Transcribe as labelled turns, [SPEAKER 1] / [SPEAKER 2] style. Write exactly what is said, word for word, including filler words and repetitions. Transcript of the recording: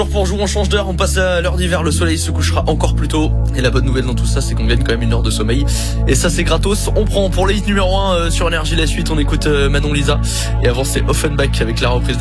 [SPEAKER 1] Pour jouer, on change d'heure, on passe à l'heure d'hiver, le soleil se couchera encore plus tôt. Et la bonne nouvelle dans tout ça, c'est qu'on gagne quand même une heure de sommeil. Et ça, c'est gratos. On prend pour les hits numéro un sur Énergie la suite, on écoute Manon Lisa. Et avant, c'est Offenbach avec la reprise de